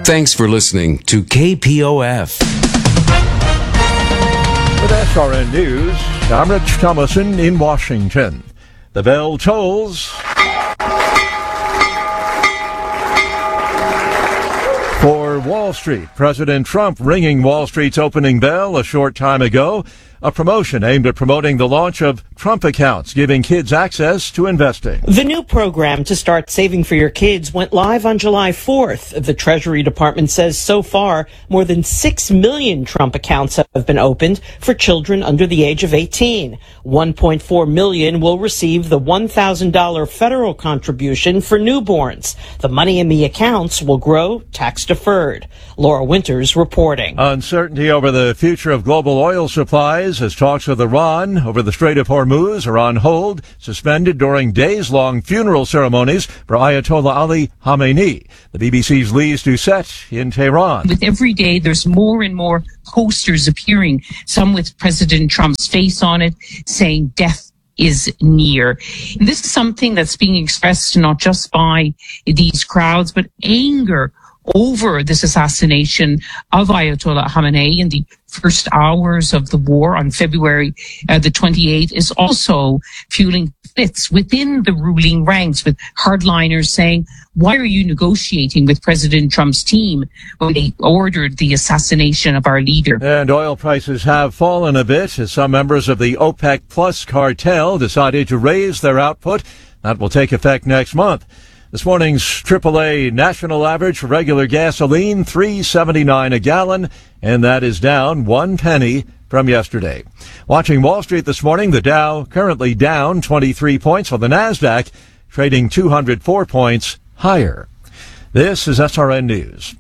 Thanks for listening to KPOF. With SRN News, I'm Rich Thomason in Washington. The bell tolls for Wall Street. President Trump ringing Wall Street's opening bell a short time ago. A promotion aimed at promoting the launch of Trump accounts, giving kids access to investing. The new program to start saving for your kids went live on July 4th. The Treasury Department says so far, more than 6 million Trump accounts have been opened for children under the age of 18. 1.4 million will receive the $1,000 federal contribution for newborns. The money in the accounts will grow tax deferred. Laura Winters reporting. Uncertainty over the future of global oil supplies as talks with Iran over the Strait of Hormuz are on hold, suspended during days-long funeral ceremonies for Ayatollah Ali Khamenei. The BBC's Lise Doucette in Tehran. With every day, there's more and more posters appearing, some with President Trump's face on it, saying death is near. And this is something that's being expressed not just by these crowds, but anger over this assassination of Ayatollah Khamenei in the first hours of the war on February the 28th is also fueling splits within the ruling ranks, with hardliners saying, why are you negotiating with President Trump's team when they ordered the assassination of our leader? And oil prices have fallen a bit as some members of the OPEC Plus cartel decided to raise their output. That will take effect next month. This morning's AAA national average for regular gasoline, $3.79 a gallon, and that is down 1 penny from yesterday. Watching Wall Street this morning, the Dow currently down 23 points, while the Nasdaq trading 204 points higher. This is SRN News.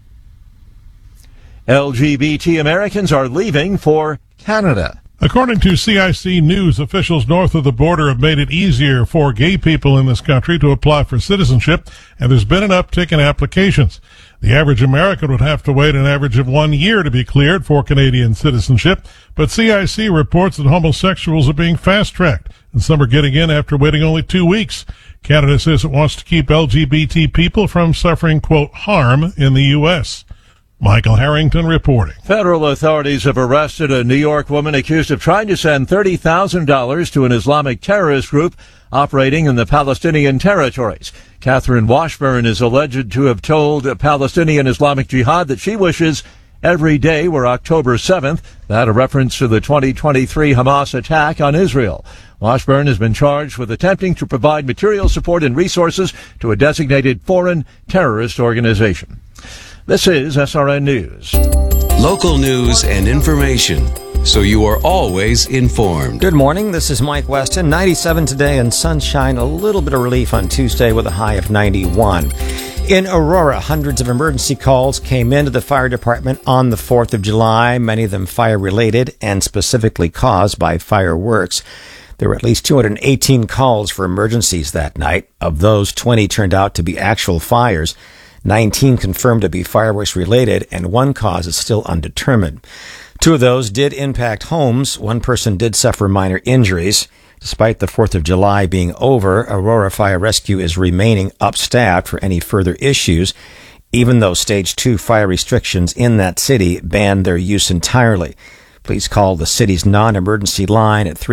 LGBT Americans are leaving for Canada. According to CIC News, officials north of the border have made it easier for gay people in this country to apply for citizenship, and there's been an uptick in applications. The average American would have to wait an average of 1 year to be cleared for Canadian citizenship, but CIC reports that homosexuals are being fast-tracked, and some are getting in after waiting only 2 weeks. Canada says it wants to keep LGBT people from suffering, quote, harm in the U.S. Michael Harrington reporting. Federal authorities have arrested a New York woman accused of trying to send $30,000 to an Islamic terrorist group operating in the Palestinian territories. Catherine Washburn is alleged to have told Palestinian Islamic Jihad that she wishes every day were October 7th, that a reference to the 2023 Hamas attack on Israel. Washburn has been charged with attempting to provide material support and resources to a designated foreign terrorist organization. This is SRN News. Local news and information, so you are always informed. Good morning. This is Mike Weston. 97 today and sunshine. A little bit of relief on Tuesday with a high of 91. In Aurora, hundreds of emergency calls came into the fire department on the 4th of July, many of them fire-related and specifically caused by fireworks. There were at least 218 calls for emergencies that night. Of those, 20 turned out to be actual fires. 19 confirmed to be fireworks related, and one cause is still undetermined. 2 of those did impact homes. One person did suffer minor injuries. Despite the 4th of July being over, Aurora Fire Rescue is remaining upstaffed for any further issues, even though Stage 2 fire restrictions in that city ban their use entirely. Please call the city's non-emergency line at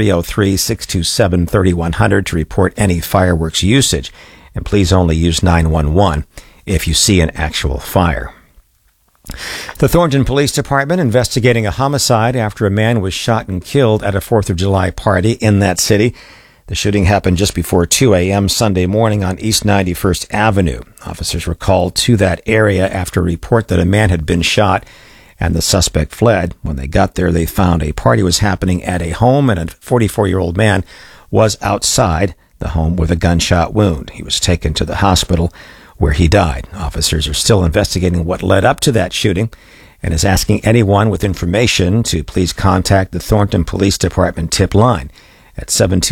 303-627-3100 to report any fireworks usage, and please only use 911 if you see an actual fire. The Thornton Police Department investigating a homicide after a man was shot and killed at a 4th of July party in that city. The shooting happened just before 2 a.m. Sunday morning on East 91st Avenue. Officers were called to that area after a report that a man had been shot and the suspect fled. When they got there, they found a party was happening at a home and a 44-year-old man was outside the home with a gunshot wound. He was taken to the hospital where he died. Officers are still investigating what led up to that shooting and is asking anyone with information to please contact the Thornton Police Department tip line at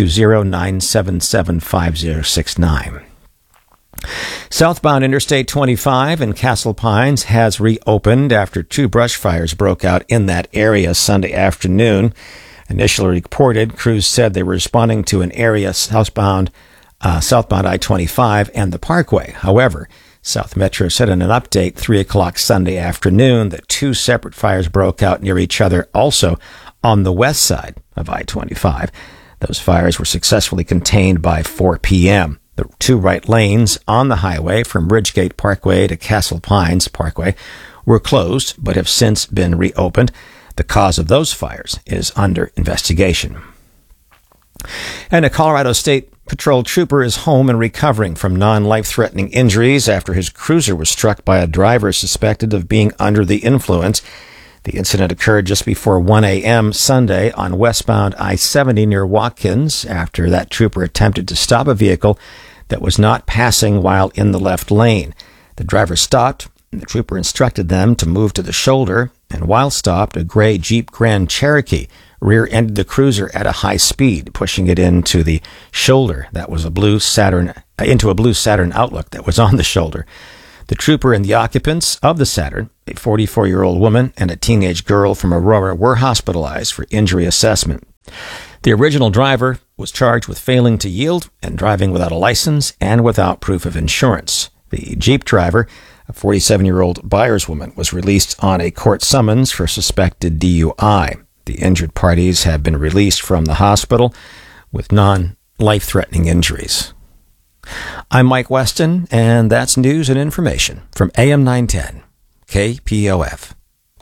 720-977-5069. Southbound Interstate 25 in Castle Pines has reopened after 2 brush fires broke out in that area Sunday afternoon. Initially reported, crews said they were responding to an area southbound I-25 and the Parkway. However, South Metro said in an update 3 o'clock Sunday afternoon that 2 separate fires broke out near each other, also on the west side of I-25. Those fires were successfully contained by 4 p.m. The 2 right lanes on the highway from Ridgegate Parkway to Castle Pines Parkway were closed, but have since been reopened. The cause of those fires is under investigation. And a Colorado State Patrol trooper is home and recovering from non-life-threatening injuries after his cruiser was struck by a driver suspected of being under the influence. The incident occurred just before 1 a.m. Sunday on westbound I-70 near Watkins after that trooper attempted to stop a vehicle that was not passing while in the left lane. The driver stopped, and the trooper instructed them to move to the shoulder, and while stopped, a gray Jeep Grand Cherokee rear-ended the cruiser at a high speed, pushing it into the shoulder that was a blue Saturn Outlook that was on the shoulder. The trooper and the occupants of the Saturn, a 44-year-old woman and a teenage girl from Aurora, were hospitalized for injury assessment. The original driver was charged with failing to yield and driving without a license and without proof of insurance. The Jeep driver, a 47-year-old buyer's woman, was released on a court summons for suspected DUI. The injured parties have been released from the hospital with non-life-threatening injuries. I'm Mike Weston, and that's news and information from AM 910, KPOF.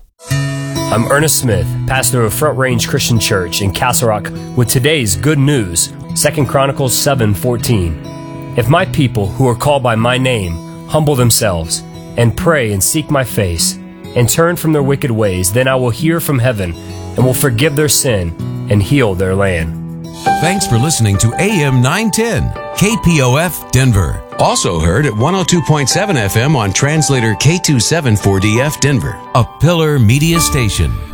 I'm Ernest Smith, pastor of Front Range Christian Church in Castle Rock, with today's good news, 2 Chronicles 7:14. If my people who are called by my name humble themselves and pray and seek my face and turn from their wicked ways, then I will hear from heaven and will forgive their sin and heal their land. Thanks for listening to AM 910, KPOF Denver. Also heard at 102.7 FM on translator K27 4DF Denver, a Pillar Media station.